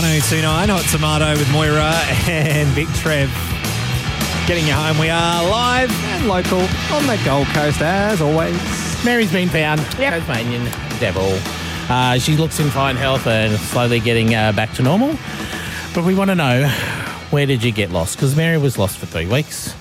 1029 Hot Tomato with Moira and Big Trev. Getting you home. We are live and local on the Gold Coast as always. Mary's been found. Yep. Tasmanian devil. She looks in fine health and slowly getting back to normal. But we want to know, where did you get lost? Because Mary was lost for 3 weeks.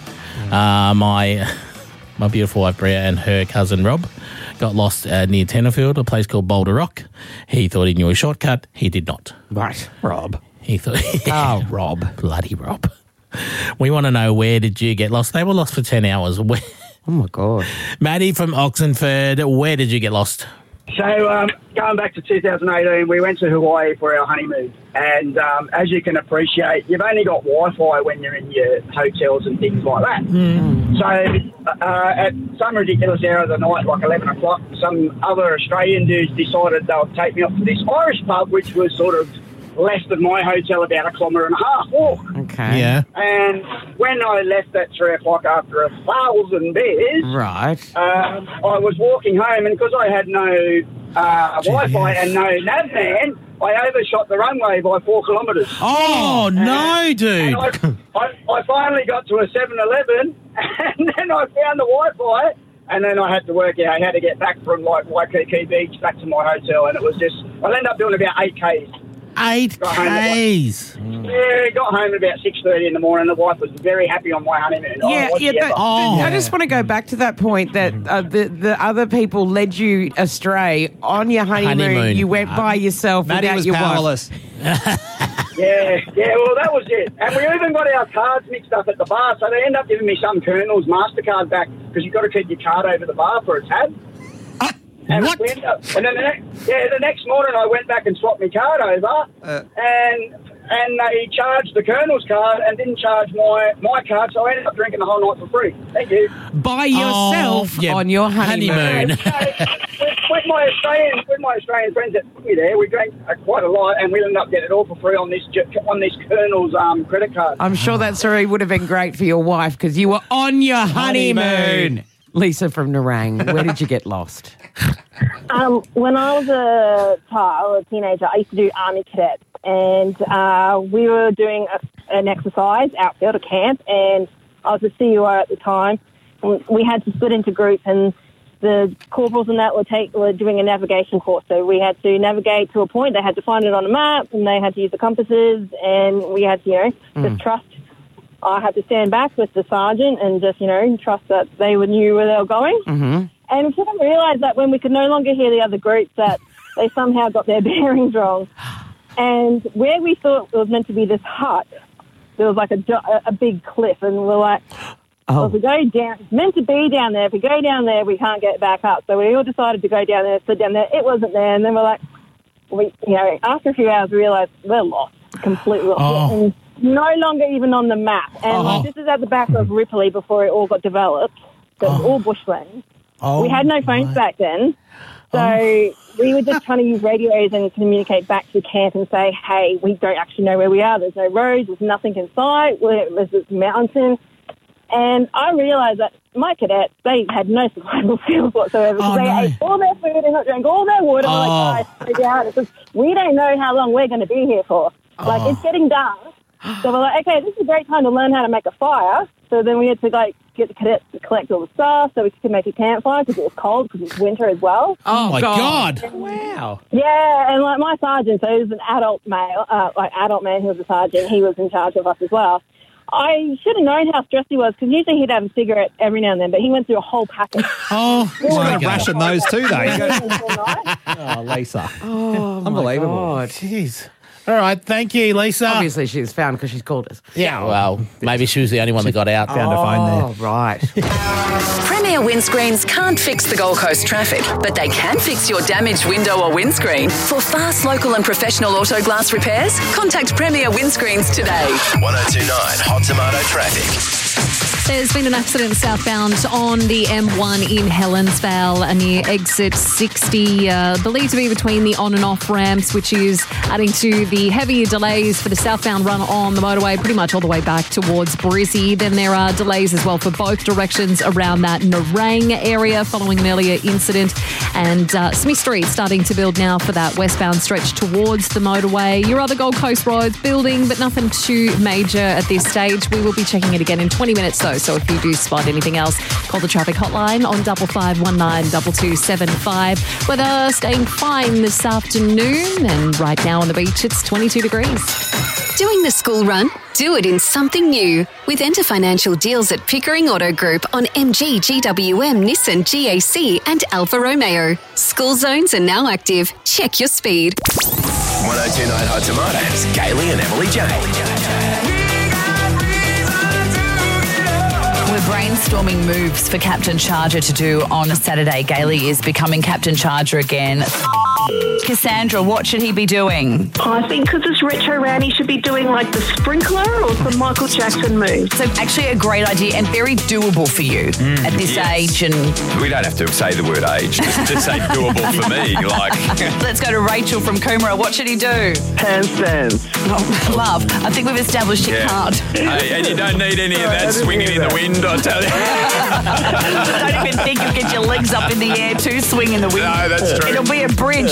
My beautiful wife Bria and her cousin Rob got lost near Tenterfield, a place called Boulder Rock. He thought he knew a shortcut. He did not. Right, Rob. He thought... Oh, Rob. Bloody Rob. We want to know, where did you get lost? They were lost for 10 hours. Oh, my God. Maddie from Oxenford, where did you get lost? So, going back to 2018, we went to Hawaii for our honeymoon. And as you can appreciate, you've only got Wi-Fi when you're in your hotels and things like that. So, at some ridiculous hour of the night, like 11 o'clock, some other Australian dudes decided they would take me off to this Irish pub, which was sort of less than my hotel, about 1.5 kilometres walk. Okay. Yeah. And when I left at 3 o'clock after 1,000 beers... Right. I was walking home, and because I had no Wi-Fi and no navman, I overshot the runway by 4 kilometres. Oh, no, dude. And I finally got to a 7-Eleven, and then I found the Wi-Fi, and then I had to work out how to get back from, like, Waikiki Beach back to my hotel, and it was just... I ended up doing about 8 Ks. 8 Ks. Yeah, got home at about 6:30 in the morning. The wife was very happy on my honeymoon. I just want to go back to that point that the other people led you astray on your honeymoon. You went by yourself Maddie without was your powerless. Yeah, well, that was it. And we even got our cards mixed up at the bar, so they ended up giving me some Colonel's MasterCard back because you've got to keep your card over the bar for a tab. And what? And then the next morning I went back and swapped my card over, and they charged the Colonel's card and didn't charge my card, so I ended up drinking the whole night for free. Thank you. by yourself yeah, on your honeymoon. With my Australian friends that put me there, we drank quite a lot, and we ended up getting it all for free on this Colonel's credit card. I'm sure that story would have been great for your wife because you were on your honeymoon. Lisa from Nerang, where did you get lost? When I was a teenager, I used to do Army Cadets, and we were doing an exercise outfield, a camp, and I was a CUO at the time. We had to split into groups, and the corporals and that were doing a navigation course. So we had to navigate to a point. They had to find it on a map, and they had to use the compasses, and we had to, just trust. I had to stand back with the sergeant and just, trust that they knew where they were going. Mm-hmm. And we sort of realised that when we could no longer hear the other groups, that they somehow got their bearings wrong. And where we thought it was meant to be this hut, there was like a big cliff, and we're like, well, if we go down, it's meant to be down there. If we go down there, we can't get back up. So we all decided to go down there, sit down there. It wasn't there. And then we're like, after a few hours, we realised we're lost, completely lost. And no longer even on the map. And this is at the back of Ripley before it all got developed. So it was all bushland. We had no phones back then. So we were just trying to use radios and communicate back to camp and say, hey, we don't actually know where we are. There's no roads. There's nothing in sight. There's this mountain. And I realised that my cadets, they had no survival skills whatsoever. They ate all their food and drank all their water. And I'm like, guys, figure out it. Because we don't know how long we're going to be here for. Like, it's getting dark. So we're like, okay, this is a great time to learn how to make a fire. So then we had to, get the cadets to collect all the stuff so we could make a campfire because it was cold because it's winter as well. Oh, my God. Wow. Yeah, and, my sergeant, so he was an adult male, adult man who was a sergeant. He was in charge of us as well. I should have known how stressed he was because usually he'd have a cigarette every now and then, but he went through a whole packet. He's going to ration those too, though. Lisa. Oh, Unbelievable. My God. Jeez. All right, thank you, Lisa. Obviously, she was found because she's called us. Yeah, well, maybe she was the only one that got out. Found a phone there. Oh, right. Premier Windscreens can't fix the Gold Coast traffic, but they can fix your damaged window or windscreen. For fast, local and professional auto glass repairs, contact Premier Windscreens today. 1029 Hot Tomato Traffic. There's been an accident southbound on the M1 in Helensvale near exit 60, believed to be between the on and off ramps, which is adding to the heavier delays for the southbound run on the motorway, pretty much all the way back towards Brizzy. Then there are delays as well for both directions around that Nerang area following an earlier incident. And Smith Street starting to build now for that westbound stretch towards the motorway. Your other Gold Coast roads building, but nothing too major at this stage. We will be checking it again in 20 minutes though, so if you do spot anything else, call the traffic hotline on 5519 2275. Weather staying fine this afternoon, and right now on the beach it's 22 degrees. Doing the school run? Do it in something new. With Enter Financial deals at Pickering Auto Group on MG, GWM, Nissan, GAC and Alfa Romeo. School zones are now active. Check your speed. 1029 Hot Tomatoes, Gailey and Emily Jane. We're brainstorming moves for Captain Charger to do on Saturday. Gailey is becoming Captain Charger again. Cassandra, what should he be doing? I think because it's retro round, he should be doing like the sprinkler or some Michael Jackson move. So actually a great idea and very doable for you at this age. And we don't have to say the word age, just say doable for me. Let's go to Rachel from Coomera. What should he do? Handstands. Oh, love. I think we've established you can't. Hey, and you don't need any of that swinging in the wind, I tell you. Don't even think you'll get your legs up in the air to swing in the wind. No, that's true. It'll be a bridge.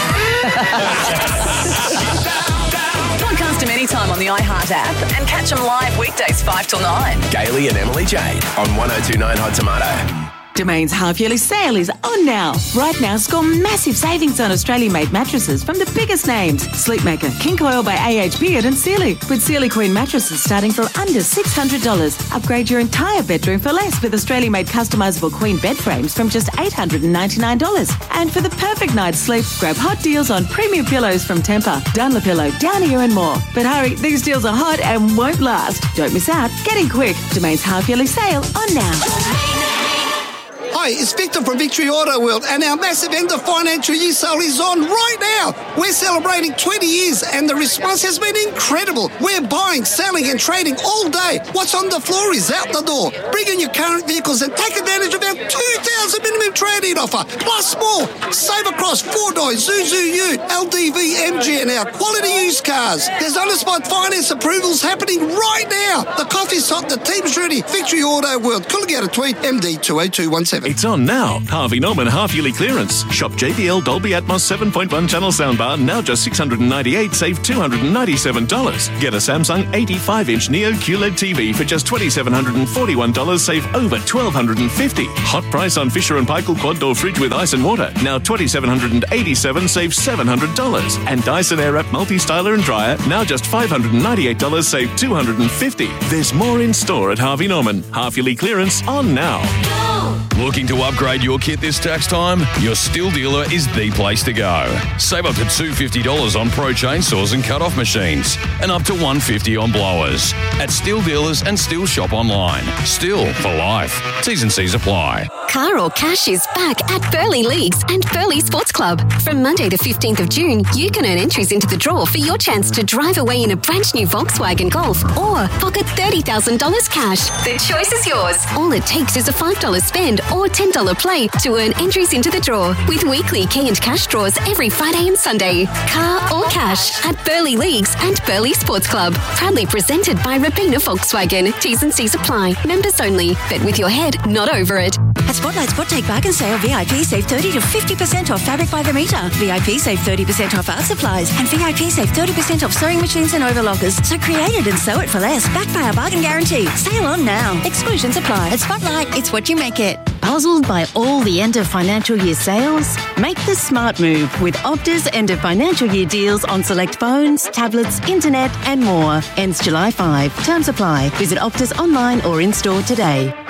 Podcast them anytime on the iHeart app and catch them live weekdays 5 till 9. Gailey and Emily Jade on 1029 Hot Tomato. Domain's half-yearly sale is on now. Right now, score massive savings on Australian-made mattresses from the biggest names. Sleepmaker, King Coil by AH Beard and Sealy. With Sealy Queen mattresses starting from under $600. Upgrade your entire bedroom for less with Australian-made customisable Queen bed frames from just $899. And for the perfect night's sleep, grab hot deals on premium pillows from Tempur, Dunlopillow, Down Ear and more. But hurry, these deals are hot and won't last. Don't miss out. Get in quick. Domain's half-yearly sale on now. Hi, it's Victor from Victory Auto World, and our massive end of financial year sale is on right now. We're celebrating 20 years, and the response has been incredible. We're buying, selling, and trading all day. What's on the floor is out the door. Bring in your current vehicles and take advantage of our $2,000 minimum trade-in offer, plus more. Save across Ford, Zuzu Ute, LDV, MG, and our quality used cars. There's on-the-spot finance approvals happening right now. The coffee's hot, the team's ready. Victory Auto World. Cooling out a tweet, MD 20217. It's on now. Harvey Norman half-yearly clearance. Shop JBL Dolby Atmos 7.1 channel soundbar, now just $698, save $297. Get a Samsung 85-inch Neo QLED TV for just $2,741, save over $1,250. Hot price on Fisher & Paykel quad door fridge with ice and water, now $2,787, save $700. And Dyson Airwrap multi-styler and dryer, now just $598, save $250. There's more in store at Harvey Norman. Half-yearly clearance on now. Looking to upgrade your kit this tax time? Your Stihl dealer is the place to go. Save up to $250 on Pro chainsaws and cut-off machines, and up to $150 on blowers. At Stihl dealers and Stihl shop online. Stihl for life. T's and C's apply. Car or Cash is back at Burleigh Leagues and Burleigh Sports Club. From Monday the 15th of June, you can earn entries into the draw for your chance to drive away in a brand new Volkswagen Golf or pocket $30,000 cash. The choice is yours. All it takes is a $5 spend or $10 play to earn entries into the draw, with weekly key and cash draws every Friday and Sunday. Car or Cash at Burleigh Leagues and Burleigh Sports Club. Proudly presented by Robina Volkswagen. T's and C's apply. Members only. Bet with your head, not over it. At Spotlight Spot Take Bargain Sale, VIP save 30 to 50% off fabric by the metre. VIP save 30% off art supplies. And VIP save 30% off sewing machines and overlockers. So create it and sew it for less. Backed by our bargain guarantee. Sale on now. Exclusions apply. At Spotlight, it's what you make it. Puzzled by all the end of financial year sales? Make the smart move with Optus end of financial year deals on select phones, tablets, internet and more. Ends July 5. Terms apply. Visit Optus online or in store today.